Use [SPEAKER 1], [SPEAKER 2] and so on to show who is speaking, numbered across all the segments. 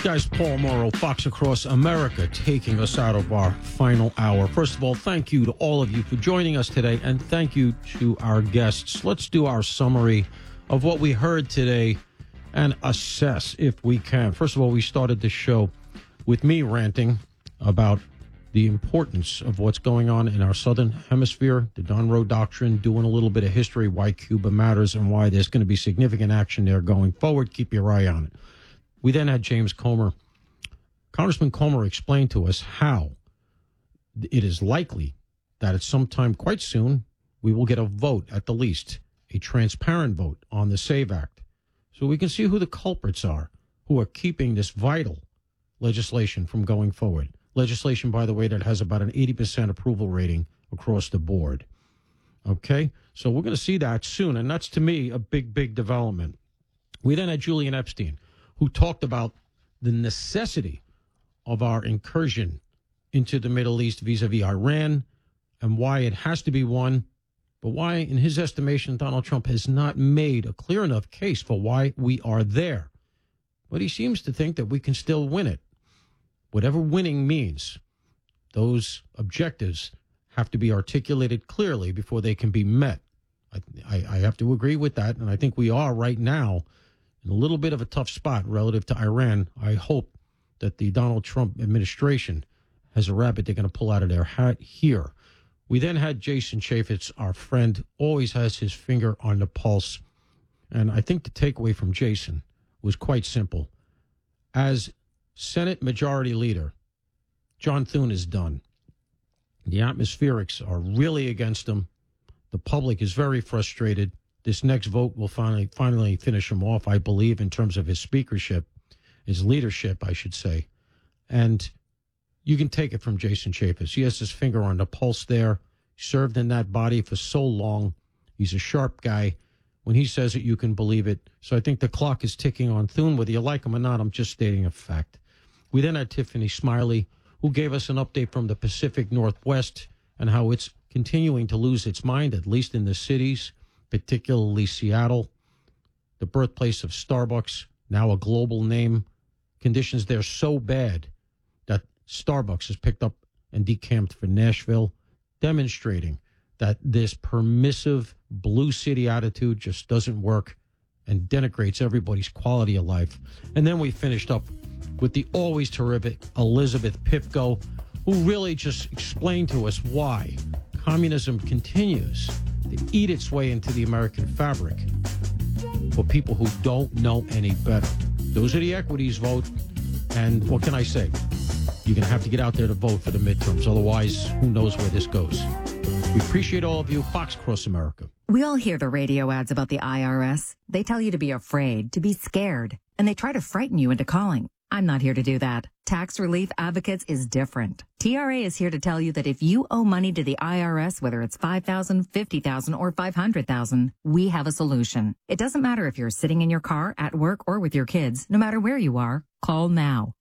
[SPEAKER 1] Guys, Paul Morrow, Fox Across America, taking us out of our final hour. First of all, thank you to all of you for joining us today, and thank you to our guests. Let's do our summary of what we heard today and assess if we can. First of all, we started the show with me ranting about the importance of what's going on in our southern hemisphere, the Donroe Doctrine, doing a little bit of history, why Cuba matters, and why there's going to be significant action there going forward. Keep your eye on it. We then had James Comer. Congressman Comer explained to us how it is likely that at some time quite soon we will get a vote, at the least, a transparent vote on the SAVE Act, so we can see who the culprits are who are keeping this vital legislation from going forward. Legislation, by the way, that has about an 80% approval rating across the board. Okay? So we're going to see that soon, and that's, to me, a big, big development. We then had Julian Epstein, who talked about the necessity of our incursion into the Middle East vis-a-vis Iran and why it has to be won, but why, in his estimation, Donald Trump has not made a clear enough case for why we are there. But he seems to think that we can still win it. Whatever winning means, those objectives have to be articulated clearly before they can be met. I have to agree with that, and I think we are right now in a little bit of a tough spot relative to Iran. I hope that the Donald Trump administration has a rabbit they're going to pull out of their hat here. We then had Jason Chaffetz, our friend, always has his finger on the pulse. And I think the takeaway from Jason was quite simple. As Senate Majority Leader, John Thune is done. The atmospherics are really against him. The public is very frustrated. This next vote will finally finish him off, I believe, in terms of his speakership, his leadership, I should say. And you can take it from Jason Chaffetz. He has his finger on the pulse there. He served in that body for so long. He's a sharp guy. When he says it, you can believe it. So I think the clock is ticking on Thune. Whether you like him or not, I'm just stating a fact. We then had Tiffany Smiley, who gave us an update from the Pacific Northwest and how it's continuing to lose its mind, at least in the cities, particularly Seattle, the birthplace of Starbucks, now a global name. Conditions there so bad that Starbucks has picked up and decamped for Nashville, demonstrating that this permissive blue city attitude just doesn't work and denigrates everybody's quality of life. And then we finished up with the always terrific Elizabeth Pipko, who really just explained to us why communism continues to eat its way into the American fabric for people who don't know any better. Those are the equities vote. And what can I say? You're going to have to get out there to vote for the midterms. Otherwise, who knows where this goes. We appreciate all of you. Fox Across America.
[SPEAKER 2] We all hear the radio ads about the IRS. They tell you to be afraid, to be scared, and they try to frighten you into calling. I'm not here to do that. Tax Relief Advocates is different. TRA is here to tell you that if you owe money to the IRS, whether it's $5,000, $50,000, or $500,000, we have a solution. It doesn't matter if you're sitting in your car, at work, or with your kids. No matter where you are, call now.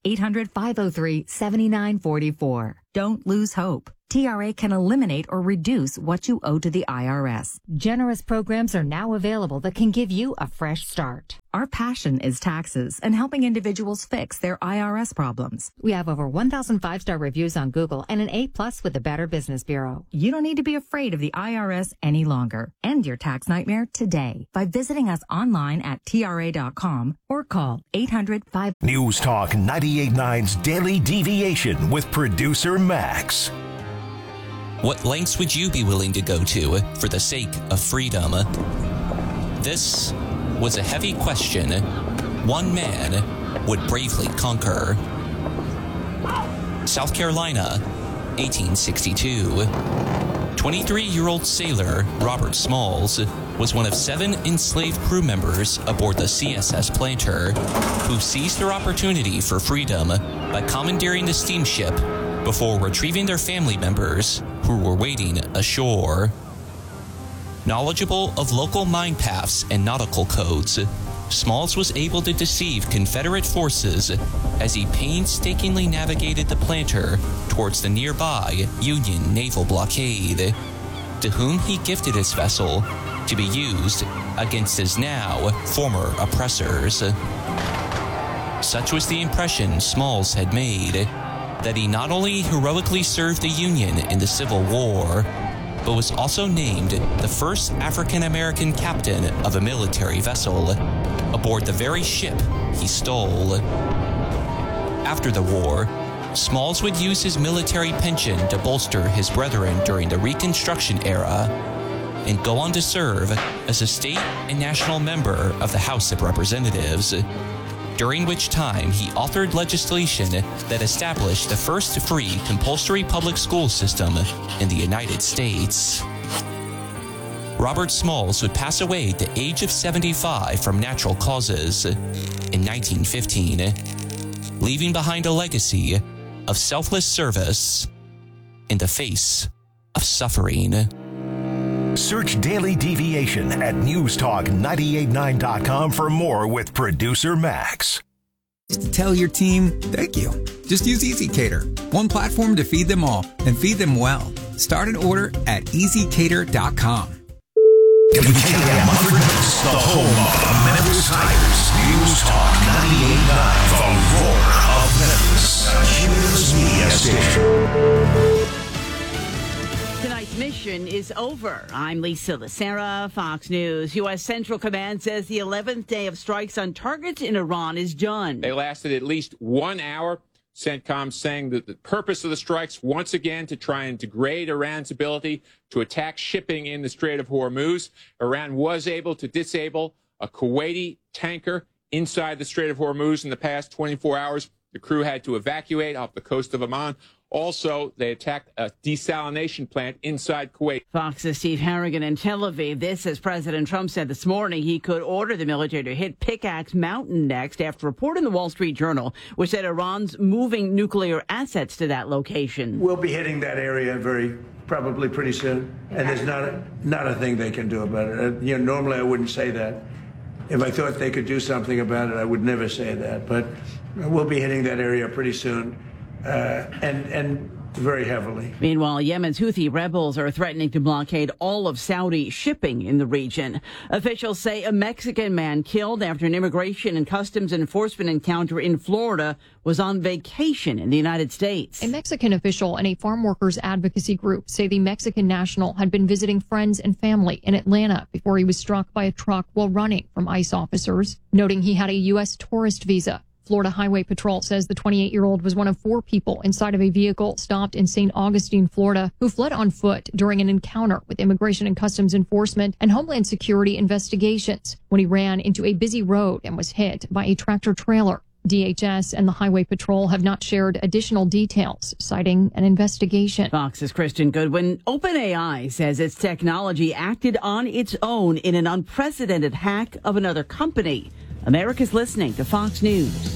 [SPEAKER 2] 800-503-7944. Don't lose hope. TRA can eliminate or reduce what you owe to the IRS.
[SPEAKER 3] Generous programs are now available that can give you a fresh start.
[SPEAKER 2] Our passion is taxes and helping individuals fix their IRS problems.
[SPEAKER 3] We have over 1,000 5-star reviews on Google and an A+ with the Better Business Bureau.
[SPEAKER 2] You don't need to be afraid of the IRS any longer. End your tax nightmare today by visiting us online at TRA.com or call 800-5...
[SPEAKER 4] News Talk 98.9's Daily Deviation with producer Max.
[SPEAKER 5] What lengths would you be willing to go to for the sake of freedom? This was a heavy question one man would bravely conquer. South Carolina, 1862. 23-year-old sailor Robert Smalls was one of 7 enslaved crew members aboard the CSS Planter who seized their opportunity for freedom by commandeering the steamship before retrieving their family members who were waiting ashore. Knowledgeable of local mine paths and nautical codes, Smalls was able to deceive Confederate forces as he painstakingly navigated the Planter towards the nearby Union naval blockade, to whom he gifted his vessel to be used against his now former oppressors. Such was the impression Smalls had made, that he not only heroically served the Union in the Civil War, but was also named the first African-American captain of a military vessel aboard the very ship he stole. After the war, Smalls would use his military pension to bolster his brethren during the Reconstruction era and go on to serve as a state and national member of the House of Representatives, during which time he authored legislation that established the first free compulsory public school system in the United States. Robert Smalls would pass away at the age of 75 from natural causes in 1915, leaving behind a legacy of selfless service in the face of suffering.
[SPEAKER 4] Search Daily Deviation at newstalk989.com for more with producer Max.
[SPEAKER 6] Just tell your team, thank you. Just use EasyCater. One platform to feed them all and feed them well. Start an order at easycater.com.
[SPEAKER 4] WKM presents the home of Memphis Tigers. News Talk 98.9, the roar of Memphis. Cumulus Media Station.
[SPEAKER 7] Tonight's mission is over. I'm Lisa Lacera, Fox News. U.S. Central Command says the 11th day of strikes on targets in Iran is done.
[SPEAKER 8] They lasted at least 1 hour. CENTCOM saying that the purpose of the strikes, once again, to try and degrade Iran's ability to attack shipping in the Strait of Hormuz. Iran was able to disable a Kuwaiti tanker inside the Strait of Hormuz in the past 24 hours. The crew had to evacuate off the coast of Oman. Also, they attacked a desalination plant inside Kuwait.
[SPEAKER 7] Fox's Steve Harrigan in Tel Aviv. This, as President Trump said this morning, he could order the military to hit Pickaxe Mountain next after a report in the Wall Street Journal, which said Iran's moving nuclear assets to that location.
[SPEAKER 9] We'll be hitting that area probably pretty soon, and there's not a thing they can do about it. Normally I wouldn't say that. If I thought they could do something about it, I would never say that. But we'll be hitting that area pretty soon. And very heavily.
[SPEAKER 7] Meanwhile, Yemen's Houthi rebels are threatening to blockade all of Saudi shipping in the region. Officials say a Mexican man killed after an immigration and customs enforcement encounter in Florida was on vacation in the United States.
[SPEAKER 10] A Mexican official and a farm workers advocacy group say the Mexican national had been visiting friends and family in Atlanta before he was struck by a truck while running from ICE officers, noting he had a U.S. tourist visa. Florida Highway Patrol says the 28-year-old was one of 4 people inside of a vehicle stopped in St. Augustine, Florida, who fled on foot during an encounter with Immigration and Customs Enforcement and Homeland Security investigations when he ran into a busy road and was hit by a tractor trailer. DHS and the Highway Patrol have not shared additional details, citing an investigation.
[SPEAKER 7] Fox's Christian Goodwin. OpenAI says its technology acted on its own in an unprecedented hack of another company. America's listening to Fox News.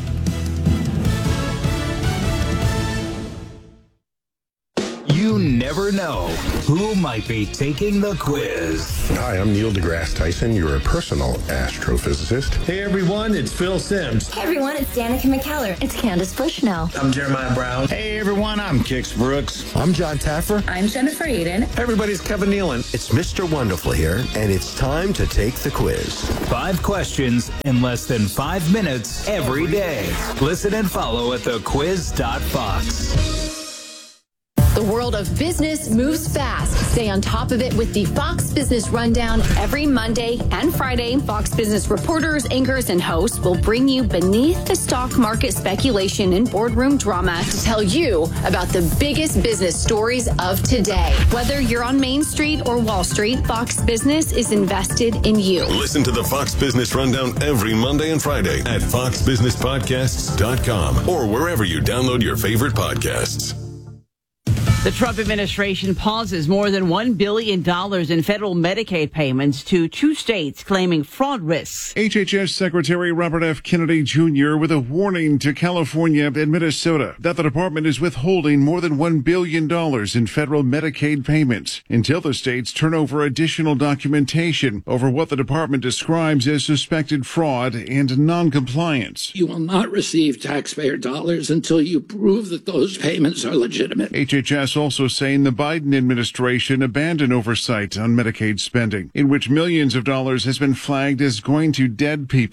[SPEAKER 11] You never know who might be taking the quiz.
[SPEAKER 12] Hi, I'm Neil deGrasse Tyson, your personal astrophysicist.
[SPEAKER 13] Hey everyone, it's Phil Simms.
[SPEAKER 14] Hey everyone, it's Danica McKellar. It's Candace Bushnell.
[SPEAKER 13] I'm Jeremiah Brown.
[SPEAKER 15] Hey everyone, I'm Kix Brooks.
[SPEAKER 16] I'm John Taffer.
[SPEAKER 17] I'm Jennifer Eden.
[SPEAKER 18] Everybody's Kevin Nealon.
[SPEAKER 19] It's Mr. Wonderful here, and it's time to take the quiz.
[SPEAKER 11] 5 questions in less than 5 minutes every day. Listen and follow at thequiz.fox.
[SPEAKER 20] The world of business moves fast. Stay on top of it with the Fox Business Rundown every Monday and Friday. Fox Business reporters, anchors, and hosts will bring you beneath the stock market speculation and boardroom drama to tell you about the biggest business stories of today. Whether you're on Main Street or Wall Street, Fox Business is invested in you.
[SPEAKER 21] Listen to the Fox Business Rundown every Monday and Friday at foxbusinesspodcasts.com or wherever you download your favorite podcasts.
[SPEAKER 7] The Trump administration pauses more than $1 billion in federal Medicaid payments to 2 states claiming fraud risks.
[SPEAKER 22] HHS Secretary Robert F. Kennedy Jr. with a warning to California and Minnesota that the department is withholding more than $1 billion in federal Medicaid payments until the states turn over additional documentation over what the department describes as suspected fraud and noncompliance.
[SPEAKER 23] You will not receive taxpayer dollars until you prove that those payments are legitimate.
[SPEAKER 22] HHS also saying the Biden administration abandoned oversight on Medicaid spending, in which millions of dollars has been flagged as going to dead people.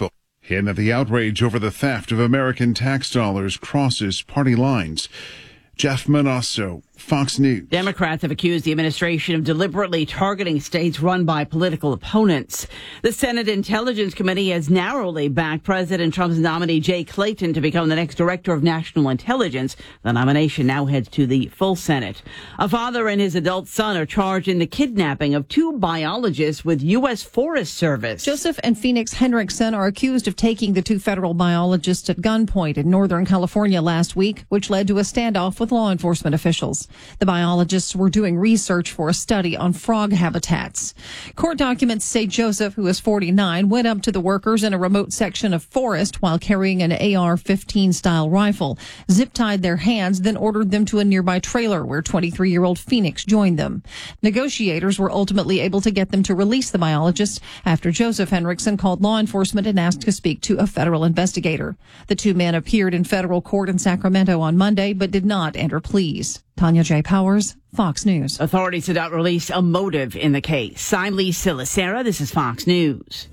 [SPEAKER 22] and that the outrage over the theft of American tax dollars crosses party lines. Jeff Manasso, Fox News.
[SPEAKER 7] Democrats have accused the administration of deliberately targeting states run by political opponents. The Senate Intelligence Committee has narrowly backed President Trump's nominee Jay Clayton to become the next director of national intelligence. The nomination now heads to the full Senate. A father and his adult son are charged in the kidnapping of 2 biologists with U.S. Forest Service.
[SPEAKER 16] Joseph and Phoenix Hendrickson are accused of taking the 2 federal biologists at gunpoint in Northern California last week, which led to a standoff with law enforcement officials. The biologists were doing research for a study on frog habitats. Court documents say Joseph, who is 49, went up to the workers in a remote section of forest while carrying an AR-15 style rifle, zip-tied their hands, then ordered them to a nearby trailer where 23-year-old Phoenix joined them. Negotiators were ultimately able to get them to release the biologists after Joseph Hendrickson called law enforcement and asked to speak to a federal investigator. The 2 men appeared in federal court in Sacramento on Monday but did not enter pleas. Tanya J. Powers, Fox News.
[SPEAKER 7] Authorities did not release a motive in the case. I'm Lee Silicera. This is Fox News.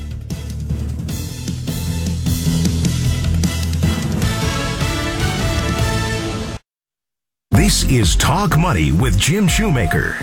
[SPEAKER 4] This is Talk Money with Jim Shoemaker.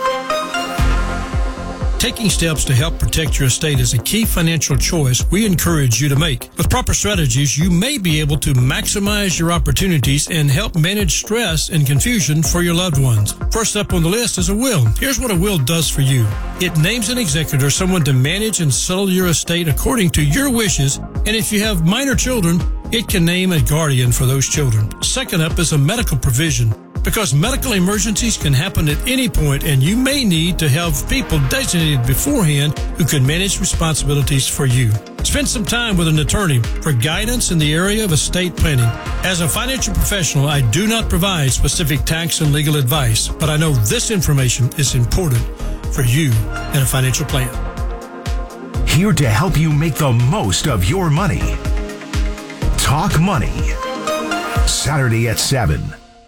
[SPEAKER 17] Taking steps to help protect your estate is a key financial choice we encourage you to make. With proper strategies, you may be able to maximize your opportunities and help manage stress and confusion for your loved ones. First up on the list is a will. Here's what a will does for you. It names an executor, someone to manage and settle your estate according to your wishes, and if you have minor children, it can name a guardian for those children. Second up is a medical provision. Because medical emergencies can happen at any point, and you may need to have people designated beforehand who can manage responsibilities for you. Spend some time with an attorney for guidance in the area of estate planning. As a financial professional, I do not provide specific tax and legal advice, but I know this information is important for you in a financial plan.
[SPEAKER 4] Here to help you make the most of your money. Talk Money. Saturday at 7.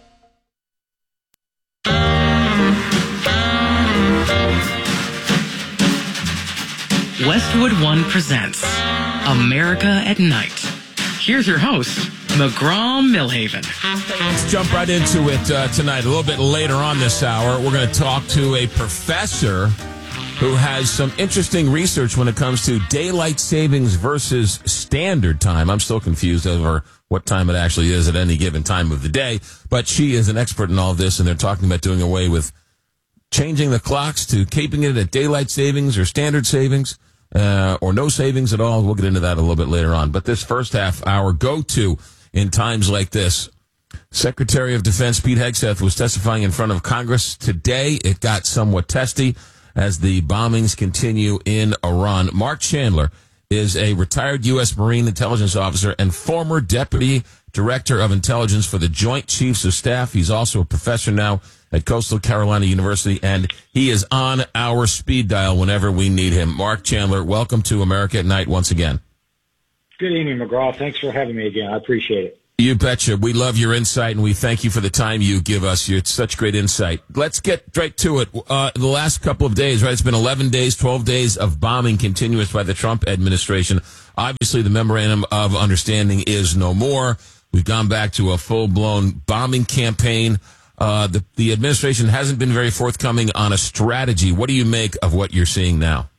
[SPEAKER 18] Westwood One presents America at Night. Here's your host, McGraw-Milhaven.
[SPEAKER 24] Let's jump right into it tonight. A little bit later on this hour, we're going to talk to a professor who has some interesting research when it comes to daylight savings versus standard time. I'm still confused over what time it actually is at any given time of the day, but she is an expert in all of this, and they're talking about doing away with changing the clocks to keeping it at daylight savings or standard savings. Or no savings at all. We'll get into that a little bit later on. But this first half, our go-to in times like this, Secretary of Defense Pete Hegseth was testifying in front of Congress today. It got somewhat testy as the bombings continue in Iran. Mark Chandler is a retired U.S. Marine intelligence officer and former Deputy Director of Intelligence for the Joint Chiefs of Staff. He's also a professor now at Coastal Carolina University, and he is on our speed dial whenever we need him. Mark Chandler, welcome to America at Night once again.
[SPEAKER 25] Good evening, McGraw. Thanks for having me again. I appreciate it.
[SPEAKER 24] You betcha. We love your insight, and we thank you for the time you give us. It's such great insight. Let's get right to it. The last couple of days, right? It's been 11 days, 12 days of bombing continuous by the Trump administration. Obviously, the memorandum of understanding is no more. We've gone back to a full-blown bombing campaign. The administration hasn't been very forthcoming on a strategy. What do you make of what you're seeing now?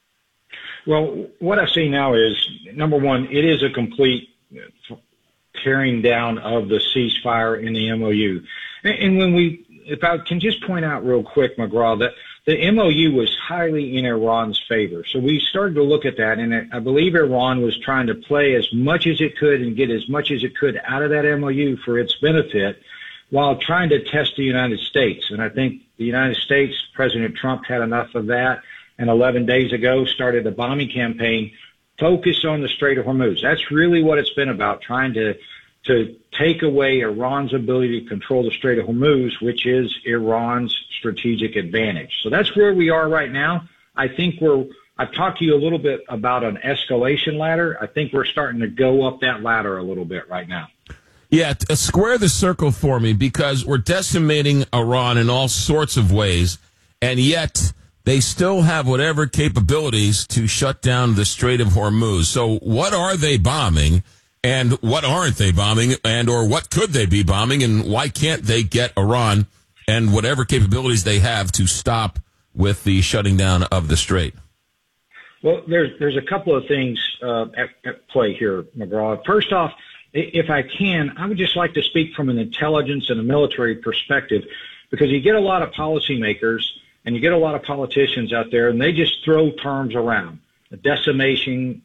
[SPEAKER 25] Well, what I see now is, number one, it is a complete tearing down of the ceasefire in the MOU. And if I can just point out real quick, McGraw, that the MOU was highly in Iran's favor. So we started to look at that, and I believe Iran was trying to play as much as it could and get as much as it could out of that MOU for its benefit, while trying to test the United States. And I think the United States, President Trump had enough of that, and 11 days ago started a bombing campaign focused on the Strait of Hormuz. That's really what it's been about, trying to take away Iran's ability to control the Strait of Hormuz, which is Iran's strategic advantage. So that's where we are right now. I think I've talked to you a little bit about an escalation ladder. I think we're starting to go up that ladder a little bit right now.
[SPEAKER 24] Yeah, square the circle for me, because we're decimating Iran in all sorts of ways, and yet they still have whatever capabilities to shut down the Strait of Hormuz. So what are they bombing, and what aren't they bombing, and or what could they be bombing, and why can't they get Iran and whatever capabilities they have to stop with the shutting down of the Strait?
[SPEAKER 25] Well, there's a couple of things at play here, McGraw. First off, if I can, I would just like to speak from an intelligence and a military perspective, because you get a lot of policymakers and you get a lot of politicians out there, and they just throw terms around. Decimating,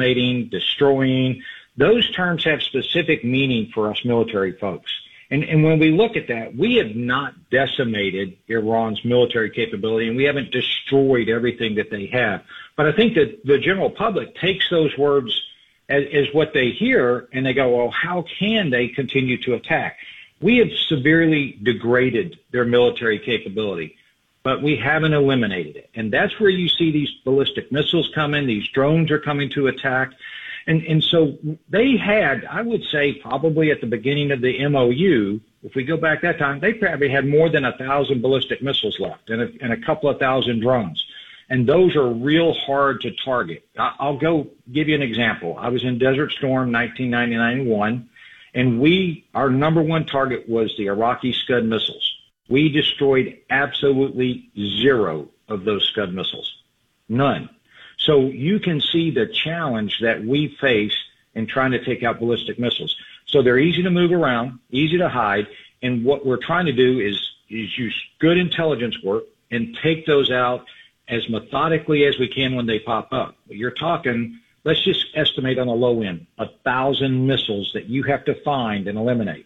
[SPEAKER 25] destroying. Those terms have specific meaning for us military folks. And when we look at that, we have not decimated Iran's military capability, and we haven't destroyed everything that they have. But I think that the general public takes those words as what they hear, and they go, well, how can they continue to attack? We have severely degraded their military capability, but we haven't eliminated it. And that's where you see these ballistic missiles coming, these drones are coming to attack. And so they had, I would say, probably at the beginning of the MOU, if we go back that time, they probably had more than 1,000 ballistic missiles left and a couple of thousand drones. And those are real hard to target. I'll go give you an example. I was in Desert Storm 1991, and our number one target was the Iraqi Scud missiles. We destroyed absolutely 0 of those Scud missiles. None. So you can see the challenge that we face in trying to take out ballistic missiles. So they're easy to move around, easy to hide, and what we're trying to do is use good intelligence work and take those out as methodically as we can when they pop up. You're talking, let's just estimate on the low end, 1,000 missiles that you have to find and eliminate.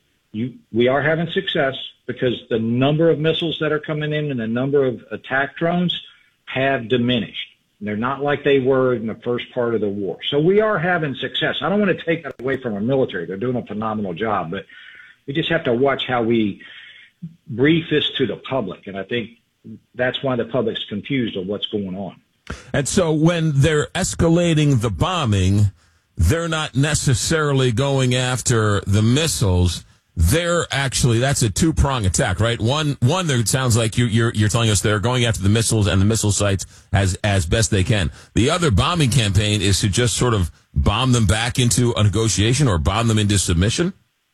[SPEAKER 25] We are having success because the number of missiles that are coming in and the number of attack drones have diminished. They're not like they were in the first part of the war. So we are having success. I don't want to take that away from our military. They're doing a phenomenal job, but we just have to watch how we brief this to the public. And I think that's why the public's confused of what's going on.
[SPEAKER 24] And so when they're escalating the bombing, they're not necessarily going after the missiles. They're actually, that's a two-prong attack, right? One, there it sounds like you're telling us they're going after the missiles and the missile sites as best they can. The other bombing campaign is to just sort of bomb them back into a negotiation or bomb them into submission?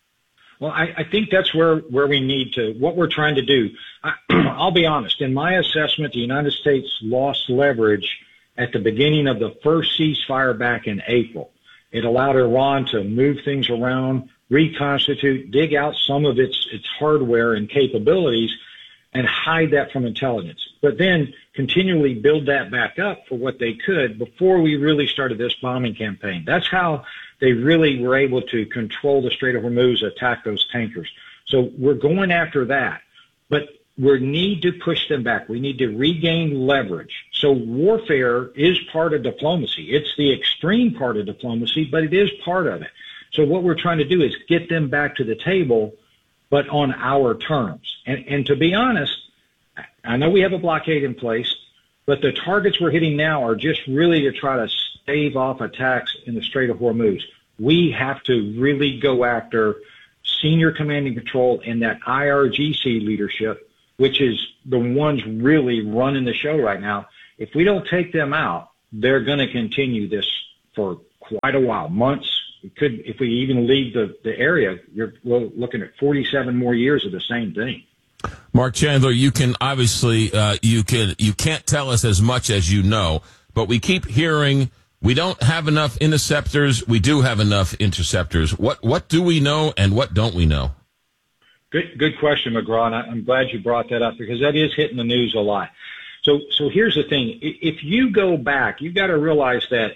[SPEAKER 25] Well, I think that's where we need to, what we're trying to do. I'll be honest, in my assessment, the United States lost leverage at the beginning of the first ceasefire back in April. It allowed Iran to move things around, reconstitute, dig out some of its hardware and capabilities, and hide that from intelligence. But then continually build that back up for what they could before we really started this bombing campaign. That's how they really were able to control the Strait of Hormuz, attack those tankers. So we're going after that. But we need to push them back. We need to regain leverage. So warfare is part of diplomacy. It's the extreme part of diplomacy, but it is part of it. So what we're trying to do is get them back to the table, but on our terms. And to be honest, I know we have a blockade in place, but the targets we're hitting now are just really to try to stave off attacks in the Strait of Hormuz. We have to really go after senior command and control and that IRGC leadership, which is the ones really running the show right now. If we don't take them out, they're going to continue this for quite a while, months. It could, if we even leave the area, you're looking at 47 more years of the same thing.
[SPEAKER 24] Mark Chandler, you can obviously, you can't tell us as much as you know, but we keep hearing we don't have enough interceptors. We do have enough interceptors. What do we know and what don't we know?
[SPEAKER 25] Good question, McGraw, and I'm glad you brought that up because that is hitting the news a lot. So here's the thing. If you go back, you've got to realize that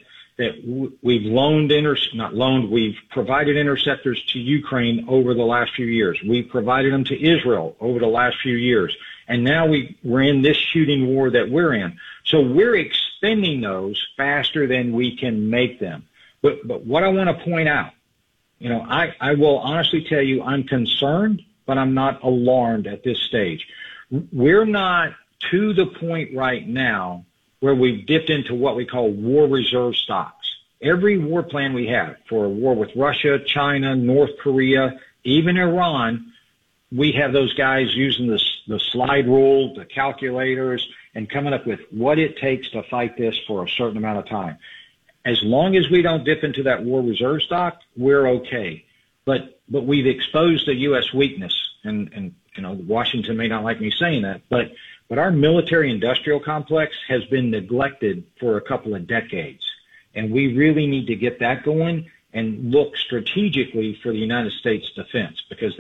[SPEAKER 25] we've provided interceptors to Ukraine over the last few years. We've provided them to Israel over the last few years. And now we're in this shooting war that we're in. So we're expending those faster than we can make them. But what I want to point out, I will honestly tell you I'm concerned, but I'm not alarmed at this stage. We're not to the point right now where we've dipped into what we call war reserve stocks. Every war plan we have for a war with Russia, China, North Korea, even Iran, we have those guys using the slide rule, the calculators, and coming up with what it takes to fight this for a certain amount of time. As long as we don't dip into that war reserve stock, we're okay. But we've exposed the U.S. weakness, and Washington may not like me saying that, but our military industrial complex has been neglected for a couple of decades, and we really need to get that going and look strategically for the United States defense, because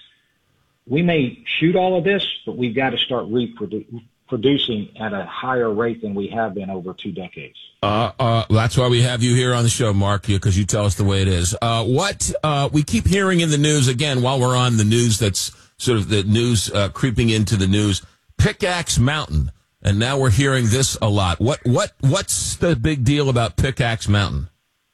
[SPEAKER 25] we may shoot all of this, but we've got to start producing at a higher rate than we have been over 2 decades.
[SPEAKER 24] That's why we have you here on the show, Mark, because you tell us the way it is. What we keep hearing in the news, again, while we're on the news, that's sort of the news creeping into the news, Pickaxe Mountain. And now we're hearing this a lot. What's the big deal about Pickaxe Mountain?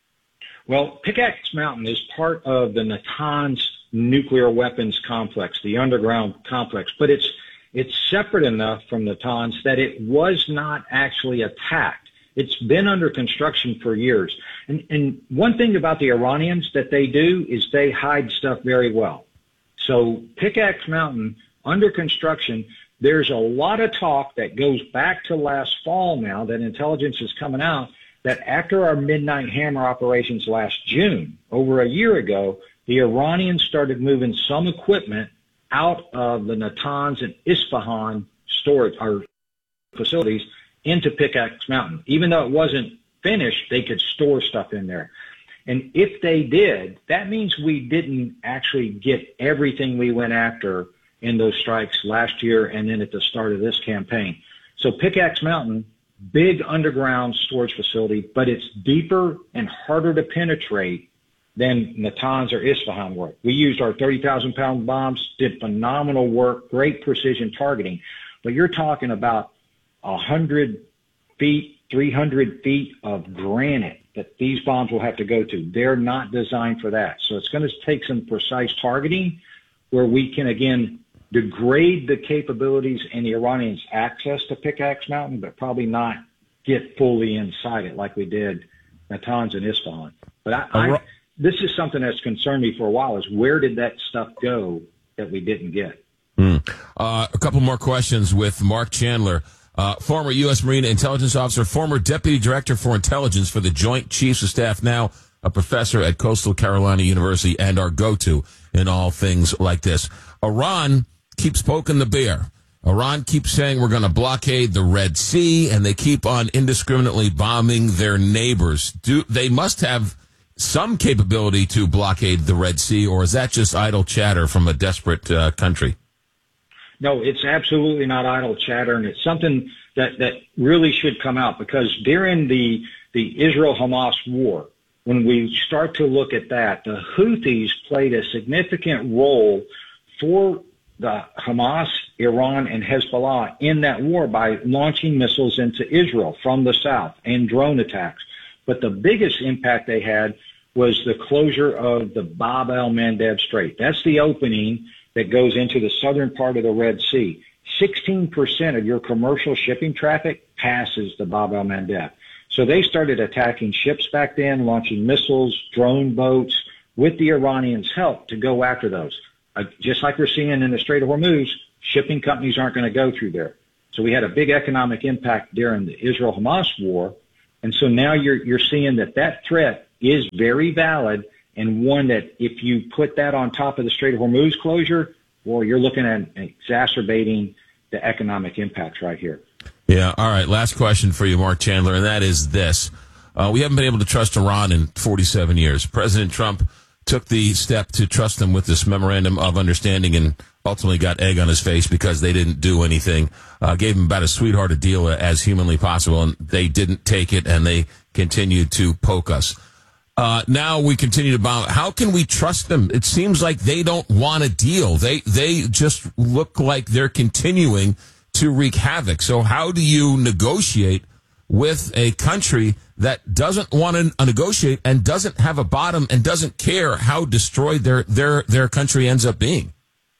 [SPEAKER 25] Well, Pickaxe Mountain is part of the Natanz nuclear weapons complex, the underground complex, but it's separate enough from Natanz that it was not actually attacked. It's been under construction for years. And one thing about the Iranians that they do is they hide stuff very well. So Pickaxe Mountain, under construction, there's a lot of talk that goes back to last fall now that intelligence is coming out that after our Midnight Hammer operations last June, over a year ago, the Iranians started moving some equipment out of the Natanz and Isfahan storage or facilities into Pickaxe Mountain. Even though it wasn't finished, they could store stuff in there. And if they did, that means we didn't actually get everything we went after in those strikes last year and then at the start of this campaign. So Pickaxe Mountain, big underground storage facility, but it's deeper and harder to penetrate than Natanz or Isfahan were. We used our 30,000-pound bombs, did phenomenal work, great precision targeting. But you're talking about 100 feet, 300 feet of granite that these bombs will have to go to. They're not designed for that. So it's going to take some precise targeting where we can, again, degrade the capabilities and the Iranians' access to Pickaxe Mountain, but probably not get fully inside it like we did Natanz and Isfahan. But this is something that's concerned me for a while, is where did that stuff go that we didn't get?
[SPEAKER 24] A couple more questions with Mark Chandler, former U.S. Marine Intelligence Officer, former Deputy Director for Intelligence for the Joint Chiefs of Staff, now a professor at Coastal Carolina University, and our go-to in all things like this. Iran keeps poking the bear. Iran keeps saying we're going to blockade the Red Sea, and they keep on indiscriminately bombing their neighbors. They must have some capability to blockade the Red Sea, or is that just idle chatter from a desperate country?
[SPEAKER 25] No, it's absolutely not idle chatter, and it's something that really should come out, because during the Israel-Hamas war, when we start to look at that, the Houthis played a significant role for the Hamas, Iran, and Hezbollah in that war by launching missiles into Israel from the south and drone attacks. But the biggest impact they had was the closure of the Bab el-Mandeb Strait. That's the opening that goes into the southern part of the Red Sea. 16% of your commercial shipping traffic passes the Bab el-Mandeb. So they started attacking ships back then, launching missiles, drone boats, with the Iranians' help to go after those. Just like we're seeing in the Strait of Hormuz, shipping companies aren't going to go through there. So we had a big economic impact during the Israel-Hamas war. And so now you're seeing that threat is very valid, and one that if you put that on top of the Strait of Hormuz closure, well, you're looking at exacerbating the economic impacts right here.
[SPEAKER 24] Yeah. All right. Last question for you, Mark Chandler, and that is this. We haven't been able to trust Iran in 47 years. President Trump took the step to trust them with this memorandum of understanding and ultimately got egg on his face because they didn't do anything. Gave him about as sweetheart a deal as humanly possible, and they didn't take it, and they continued to poke us. Now we continue to bomb. How can we trust them? It seems like they don't want a deal. They just look like they're continuing to wreak havoc. So how do you negotiate with a country that doesn't want to negotiate and doesn't have a bottom and doesn't care how destroyed their country ends up being?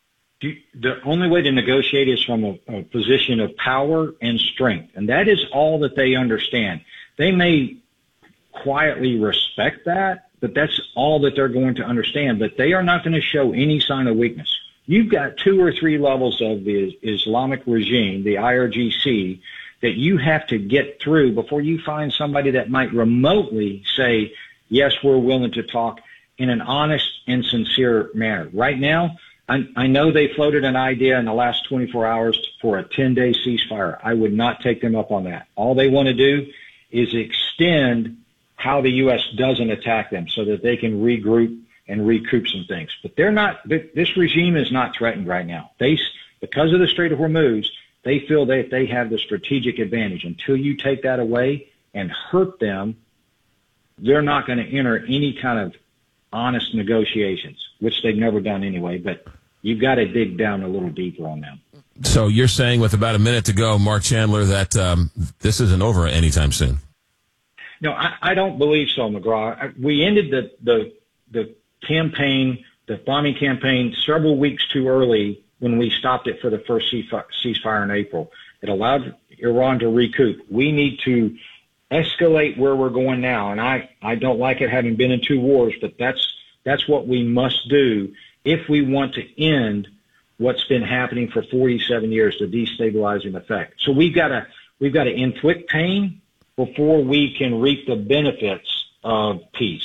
[SPEAKER 25] The only way to negotiate is from a position of power and strength, and that is all that they understand. They may quietly respect that, but that's all that they're going to understand. But they are not going to show any sign of weakness. you've got 2 or 3 levels of the Islamic regime, the IRGC, that you have to get through before you find somebody that might remotely say, yes, we're willing to talk in an honest and sincere manner. Right now, I know they floated an idea in the last 24 hours for a 10-day ceasefire. I would not take them up on that. All they want to do is extend how the U.S. doesn't attack them so that they can regroup and recoup some things. But they're not, this regime is not threatened right now. Because of the Strait of Hormuz, they feel that they have the strategic advantage. Until you take that away and hurt them, they're not going to enter any kind of honest negotiations, which they've never done anyway. But you've got to dig down a little deeper on them.
[SPEAKER 24] So you're saying with about a minute to go, Mark Chandler, that this isn't over anytime soon?
[SPEAKER 25] No, I don't believe so, McGraw. We ended the campaign, the bombing campaign, several weeks too early when we stopped it for the first ceasefire in April. It allowed Iran to recoup. We need to escalate where we're going now, and I don't like it having been in 2 wars, but that's what we must do if we want to end what's been happening for 47 years, the destabilizing effect. So we've got to inflict pain before we can reap the benefits of peace.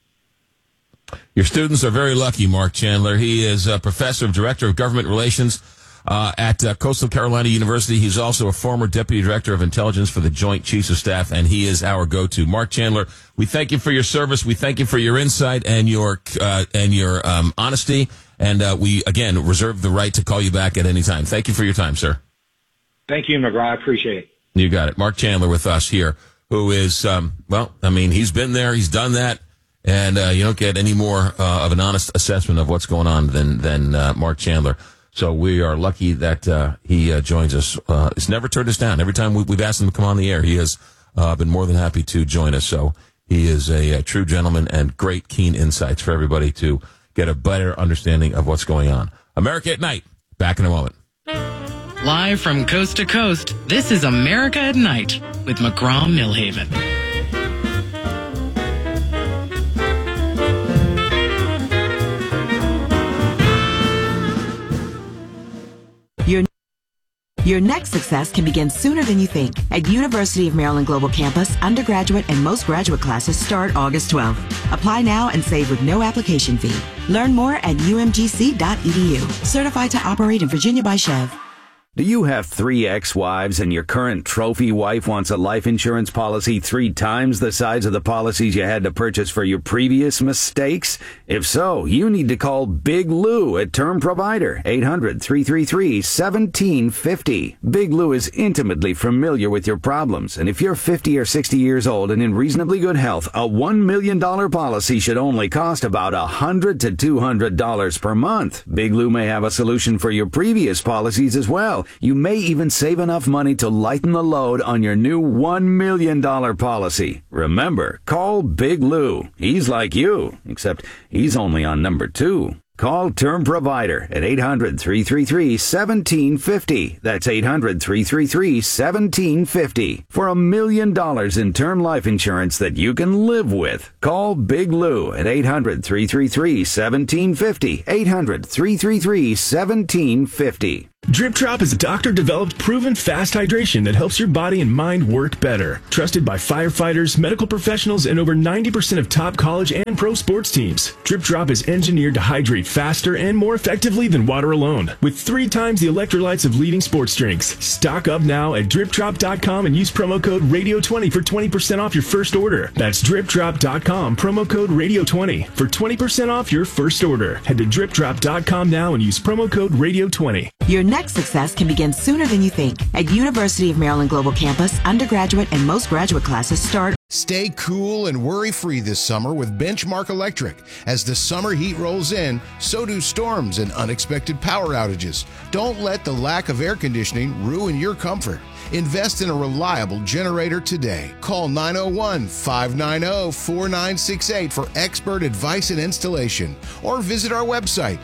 [SPEAKER 24] Your students are very lucky, Mark Chandler. He is a professor of Director of Government Relations at Coastal Carolina University. He's also a former Deputy Director of Intelligence for the Joint Chiefs of Staff, and he is our go-to. Mark Chandler, we thank you for your service. We thank you for your insight and your honesty. And we, again, reserve the right to call you back at any time. Thank you for your time, sir.
[SPEAKER 25] Thank you, McGraw. I appreciate it.
[SPEAKER 24] You got it. Mark Chandler with us here, who is, he's been there. He's done that. And you don't get any more of an honest assessment of what's going on than Mark Chandler. So we are lucky that he joins us. He's never turned us down. Every time we've asked him to come on the air, he has been more than happy to join us. So he is a true gentleman and great, keen insights for everybody to get a better understanding of what's going on. America at Night. Back in a moment.
[SPEAKER 18] Live from coast to coast, this is America at Night with McGraw-Milhaven.
[SPEAKER 1] Your next success can begin sooner than you think. At University of Maryland Global Campus, undergraduate and most graduate classes start August 12th. Apply now and save with no application fee. Learn more at umgc.edu. Certified to operate in Virginia by Chev.
[SPEAKER 2] Do you have 3 ex-wives and your current trophy wife wants a life insurance policy 3 times the size of the policies you had to purchase for your previous mistakes? If so, you need to call Big Lou at Term Provider, 800-333-1750. Big Lou is intimately familiar with your problems, and if you're 50 or 60 years old and in reasonably good health, a $1 million policy should only cost about $100 to $200 per month. Big Lou may have a solution for your previous policies as well. You may even save enough money to lighten the load on your new $1 million policy. Remember, call Big Lou. He's like you, except he's only on number 2. Call Term Provider at 800-333-1750. That's 800-333-1750 for $1 million in term life insurance that you can live with. Call Big Lou at 800-333-1750. 800-333-1750.
[SPEAKER 3] Drip Drop is a doctor-developed, proven fast hydration that helps your body and mind work better. Trusted by firefighters, medical professionals, and over 90% of top college and pro sports teams. Drip Drop is engineered to hydrate faster and more effectively than water alone, with 3 times the electrolytes of leading sports drinks. Stock up now at dripdrop.com and use promo code RADIO20 for 20% off your first order. That's dripdrop.com, promo code RADIO20 for 20% off your first order. Head to dripdrop.com now and use promo code RADIO20.
[SPEAKER 1] Your next success can begin sooner than you think. At University of Maryland Global Campus, undergraduate and most graduate classes start.
[SPEAKER 5] Stay cool and worry-free this summer with Benchmark Electric. As the summer heat rolls in, so do storms and unexpected power outages. Don't let the lack of air conditioning ruin your comfort. Invest in a reliable generator today. Call 901-590-4968 for expert advice and installation. Or visit our website,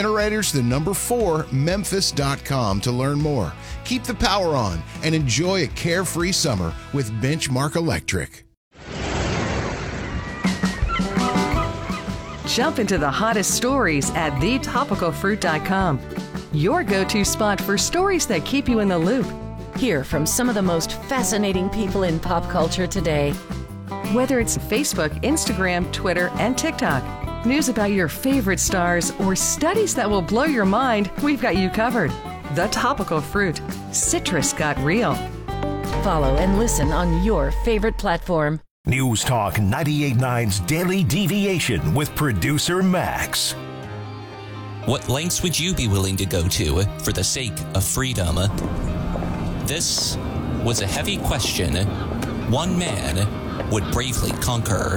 [SPEAKER 5] generators4memphis.com to learn more. Keep the power on and enjoy a carefree summer with Benchmark Electric.
[SPEAKER 6] Jump into the hottest stories at thetopicalfruit.com. Your go-to spot for stories that keep you in the loop.
[SPEAKER 8] Hear from some of the most fascinating people in pop culture today.
[SPEAKER 6] Whether it's Facebook, Instagram, Twitter, and TikTok, news about your favorite stars, or studies that will blow your mind, we've got you covered. The Topical Fruit. Citrus got real.
[SPEAKER 8] Follow and listen on your favorite platform.
[SPEAKER 4] News Talk 98.9's Daily Deviation with producer Max.
[SPEAKER 9] What lengths would you be willing to go to for the sake of freedom? This was a heavy question one man would bravely conquer.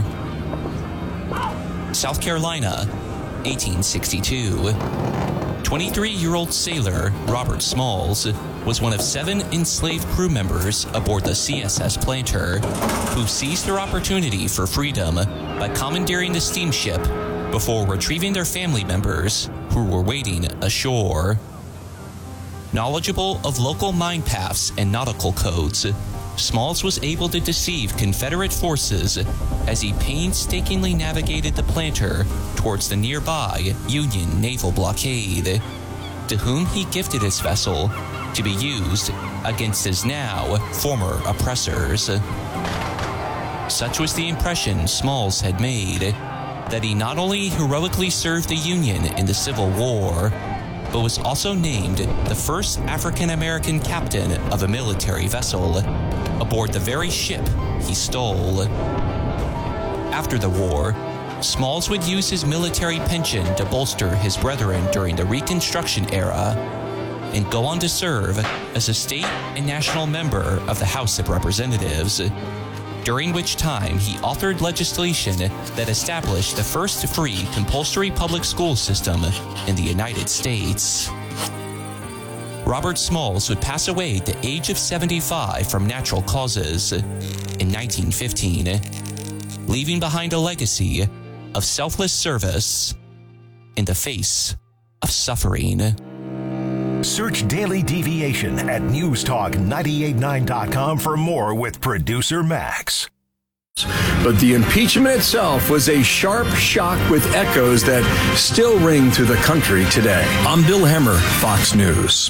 [SPEAKER 9] South Carolina, 1862. 23-year-old sailor Robert Smalls was one of 7 enslaved crew members aboard the CSS Planter who seized their opportunity for freedom by commandeering the steamship before retrieving their family members who were waiting ashore. Knowledgeable of local mine paths and nautical codes, Smalls was able to deceive Confederate forces as he painstakingly navigated the Planter towards the nearby Union naval blockade, to whom he gifted his vessel to be used against his now former oppressors. Such was the impression Smalls had made that he not only heroically served the Union in the Civil War, but was also named the first African-American captain of a military vessel aboard the very ship he stole. After the war, Smalls would use his military pension to bolster his brethren during the Reconstruction era and go on to serve as a state and national member of the House of Representatives, during which time he authored legislation that established the first free compulsory public school system in the United States. Robert Smalls would pass away at the age of 75 from natural causes in 1915, leaving behind a legacy of selfless service in the face of suffering.
[SPEAKER 4] Search Daily Deviation at newstalk989.com for more with producer Max.
[SPEAKER 10] But the impeachment itself was a sharp shock with echoes that still ring through the country today. I'm Bill Hemmer, Fox News.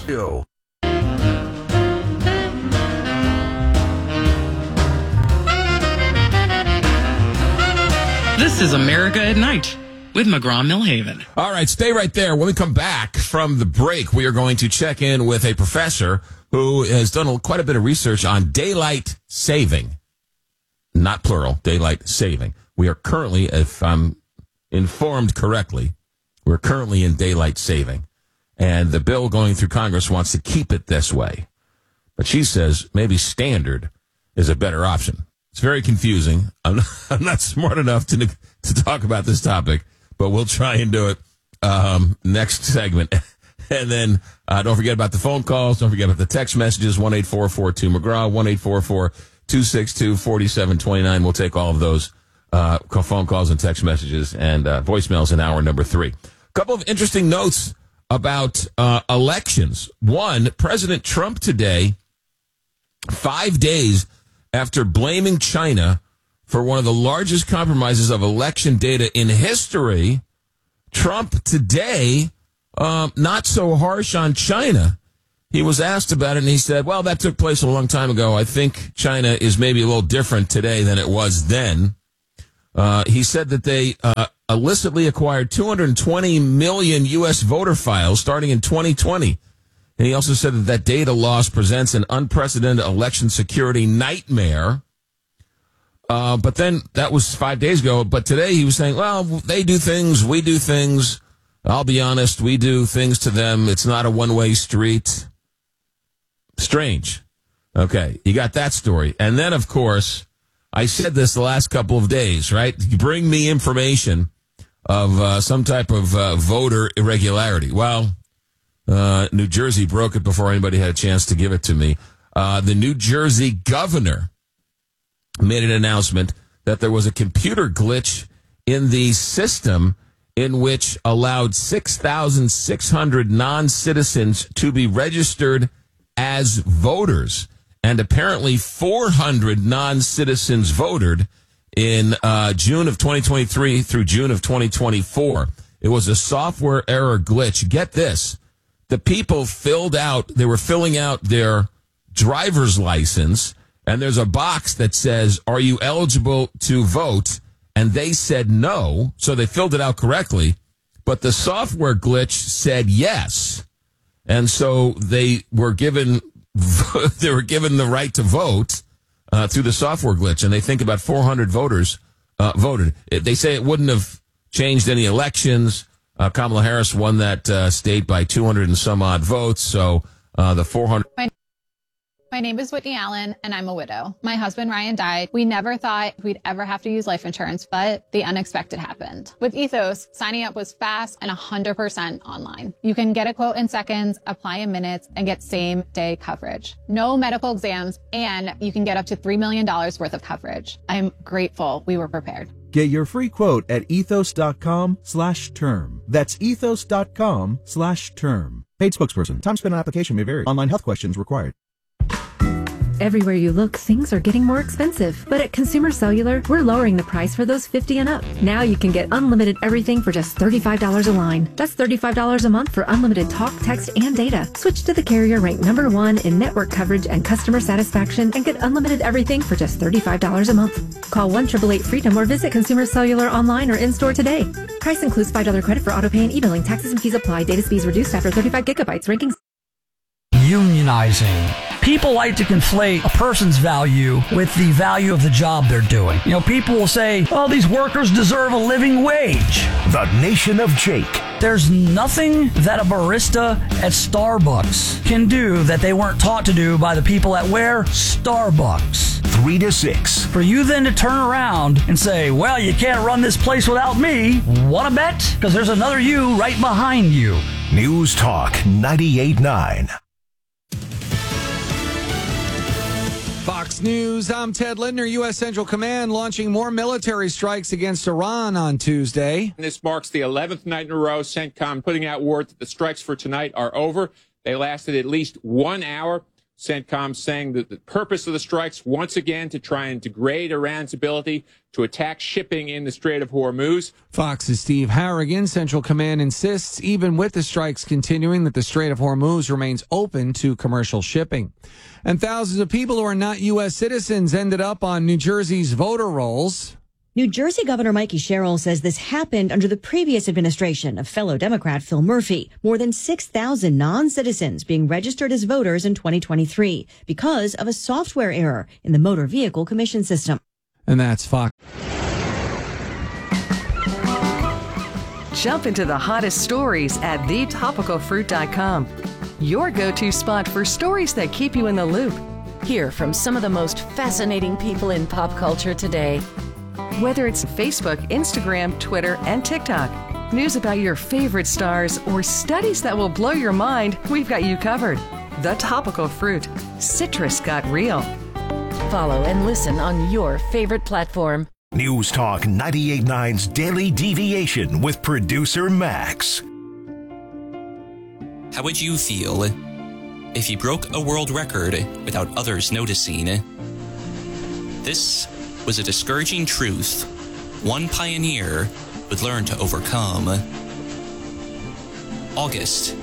[SPEAKER 18] This is America at Night with McGraw-Millhaven.
[SPEAKER 24] All right, stay right there. When we come back from the break, we are going to check in with a professor who has done quite a bit of research on daylight saving. Not plural, daylight saving. We are currently, if I'm informed correctly, we're currently in daylight saving. And the bill going through Congress wants to keep it this way. But she says maybe standard is a better option. It's very confusing. I'm not smart enough to talk about this topic, but we'll try and do it next segment. And then don't forget about the phone calls. Don't forget about the text messages, 1-844-2-McGraw, 1-844-262-4729. We'll take all of those phone calls and text messages and voicemails in hour number 3. A couple of interesting notes about elections. One, President Trump today, 5 days after blaming China for one of the largest compromises of election data in history, Trump today, not so harsh on China. He was asked about it, and he said, well, that took place a long time ago. I think China is maybe a little different today than it was then. He said that they illicitly acquired 220 million U.S. voter files starting in 2020. And he also said that data loss presents an unprecedented election security nightmare. But then that was 5 days ago. But today he was saying, well, they do things, we do things. I'll be honest, we do things to them. It's not a one-way street. Strange. Okay, you got that story. And then, of course, I said this the last couple of days, right? You bring me information of some type of voter irregularity. Well, New Jersey broke it before anybody had a chance to give it to me. The New Jersey governor made an announcement that there was a computer glitch in the system in which allowed 6,600 non-citizens to be registered as voters. And apparently 400 non-citizens voted, in June of 2023 through June of 2024. It was a software error glitch. Get this. The people they were filling out their driver's license, and there's a box that says, are you eligible to vote? And they said no, so they filled it out correctly. But the software glitch said yes. And so they were given the right to vote through the software glitch. And they think about 400 voters voted. They say it wouldn't have changed any elections. Kamala Harris won that state by 200 and some odd votes. So the 400.
[SPEAKER 12] My name is Whitney Allen, and I'm a widow. My husband, Ryan, died. We never thought we'd ever have to use life insurance, but the unexpected happened. With Ethos, signing up was fast and 100% online. You can get a quote in seconds, apply in minutes, and get same-day coverage. No medical exams, and you can get up to $3 million worth of coverage. I'm grateful we were prepared.
[SPEAKER 13] Get your free quote at ethos.com/term. That's ethos.com/term. Paid spokesperson. Time spent on application may vary. Online health questions required.
[SPEAKER 14] Everywhere you look, things are getting more expensive. But at Consumer Cellular, we're lowering the price for those 50 and up. Now you can get unlimited everything for just $35 a line. That's $35 a month for unlimited talk, text, and data. Switch to the carrier ranked #1 in network coverage and customer satisfaction and get unlimited everything for just $35 a month. Call 1-888-FREEDOM or visit Consumer Cellular online or in-store today. Price includes $5 credit for auto-pay and e-billing. Taxes and fees apply. Data speeds reduced after 35 gigabytes. Rankings.
[SPEAKER 15] Unionizing. People like to conflate a person's value with the value of the job they're doing. You know, people will say, oh, these workers deserve a living wage.
[SPEAKER 4] The Nation of Jake.
[SPEAKER 15] There's nothing that a barista at Starbucks can do that they weren't taught to do by the people at where? Starbucks.
[SPEAKER 4] 3 to 6.
[SPEAKER 15] For you then to turn around and say, well, you can't run this place without me. Want to bet? Because there's another you right behind you.
[SPEAKER 4] News Talk 98.9.
[SPEAKER 19] Fox News, I'm Ted Lindner. U.S. Central Command launching more military strikes against Iran on Tuesday.
[SPEAKER 26] This marks the 11th night in a row CENTCOM putting out word that the strikes for tonight are over. They lasted at least 1 hour. CENTCOM saying that the purpose of the strikes, once again, to try and degrade Iran's ability to attack shipping in the Strait of Hormuz.
[SPEAKER 19] Fox's Steve Harrigan. Central Command insists, even with the strikes continuing, that the Strait of Hormuz remains open to commercial shipping. And thousands of people who are not U.S. citizens ended up on New Jersey's voter rolls.
[SPEAKER 27] New Jersey Governor Mikey Sherrill says this happened under the previous administration of fellow Democrat Phil Murphy. More than 6,000 non-citizens being registered as voters in 2023 because of a software error in the Motor Vehicle Commission system.
[SPEAKER 19] And that's Fox.
[SPEAKER 6] Jump into the hottest stories at thetopicalfruit.com. Your go-to spot for stories that keep you in the loop.
[SPEAKER 8] Hear from some of the most fascinating people in pop culture today.
[SPEAKER 6] Whether it's Facebook, Instagram, Twitter, and TikTok, news about your favorite stars, or studies that will blow your mind, we've got you covered. The Topical Fruit. Citrus got real.
[SPEAKER 8] Follow and listen on your favorite platform.
[SPEAKER 4] News Talk 98.9's Daily Deviation with producer Max.
[SPEAKER 9] How would you feel if you broke a world record without others noticing? This was a discouraging truth one pioneer would learn to overcome. August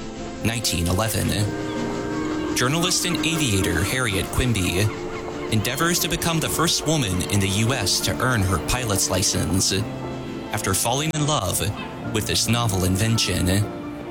[SPEAKER 9] 1911. Journalist and aviator Harriet Quimby endeavors to become the first woman in the U.S. to earn her pilot's license after falling in love with this novel invention.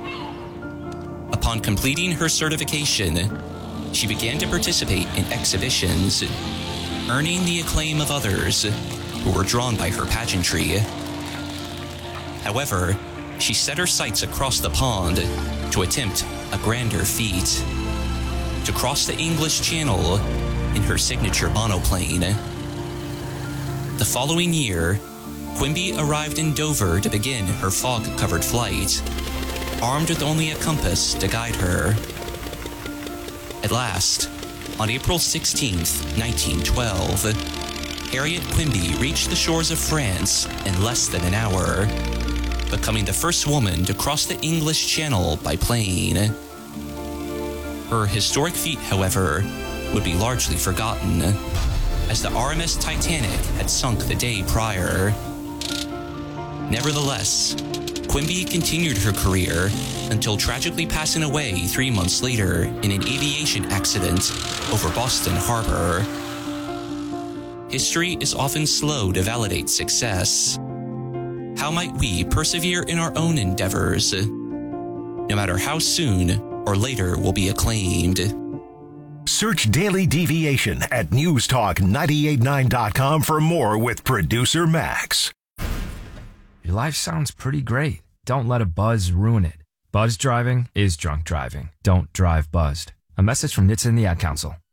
[SPEAKER 9] Upon completing her certification, she began to participate in exhibitions, earning the acclaim of others who were drawn by her pageantry. However, she set her sights across the pond to attempt a grander feat: to cross the English Channel in her signature monoplane. The following year, Quimby arrived in Dover to begin her fog-covered flight, armed with only a compass to guide her. At last, on April 16th, 1912, Harriet Quimby reached the shores of France in less than an hour, becoming the first woman to cross the English Channel by plane. Her historic feat, however, would be largely forgotten. as the RMS Titanic had sunk the day prior. Nevertheless, Quimby continued her career until tragically passing away 3 months later in an aviation accident over Boston Harbor. History is often slow to validate success. How might we persevere in our own endeavors, no matter how soon or later we'll be acclaimed?
[SPEAKER 4] Search Daily Deviation at newstalk989.com for more with producer Max.
[SPEAKER 7] Your life sounds pretty great. Don't let a buzz ruin it. Buzz driving is drunk driving. Don't drive buzzed. A message from NHTSA and the Ad Council.